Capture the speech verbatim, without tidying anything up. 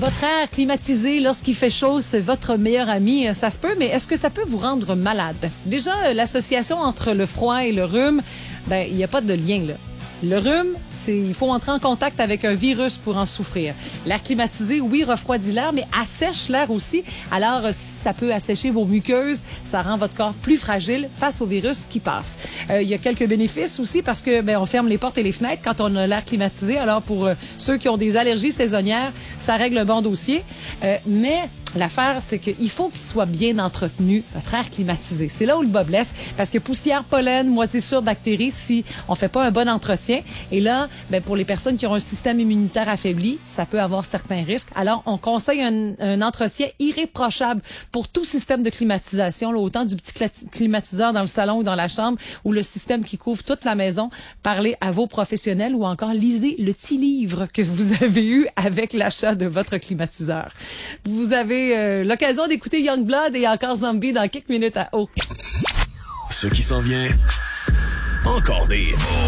votre air climatisé lorsqu'il fait chaud, c'est votre meilleur ami, ça se peut, mais est-ce que ça peut vous rendre malade? Déjà, l'association entre le froid et le rhume, ben, il n'y a pas de lien, là. Le rhume, c'est, il faut entrer en contact avec un virus pour en souffrir. L'air climatisé, oui, refroidit l'air, mais assèche l'air aussi. Alors, ça peut assécher vos muqueuses, ça rend votre corps plus fragile face au virus qui passe. Euh, il y a quelques bénéfices aussi parce que ben, on ferme les portes et les fenêtres quand on a l'air climatisé. Alors, pour euh, ceux qui ont des allergies saisonnières, ça règle un bon dossier. Euh, mais l'affaire, c'est qu'il faut qu'il soit bien entretenu, votre air climatisé. C'est là où le bas blesse, parce que poussière, pollen, moisissure, bactéries, si on fait pas un bon entretien. Et là, ben, pour les personnes qui ont un système immunitaire affaibli, ça peut avoir certains risques. Alors, on conseille un, un entretien irréprochable pour tout système de climatisation, là, autant du petit climatiseur dans le salon ou dans la chambre, ou le système qui couvre toute la maison. Parlez à vos professionnels ou encore lisez le petit livre que vous avez eu avec l'achat de votre climatiseur. Vous avez Euh, l'occasion d'écouter Youngblood et encore Zombie dans quelques minutes à haut. Ce qui s'en vient, encore des hits.